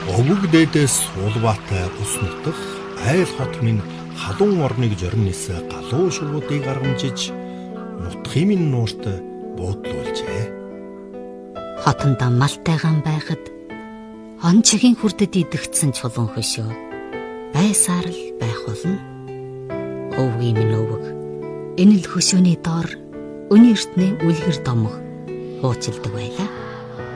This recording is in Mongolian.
Өвөг дээдээс суулбаатай ус нутах айл хот минь халуун орныг жорнисээ галуу шувуудыг гаргамжиж нутхын минь нуурт буудлуулжээ. Хотондоо малтайгаан байхад он чигийн хүрдэд идэгдсэн чулуун хөшөө байсаар л байх болно. Өвгийн минь өвөг энэ л хөшөөний доор өнөө эртний үлгэр домог хуучилдаг байлаа.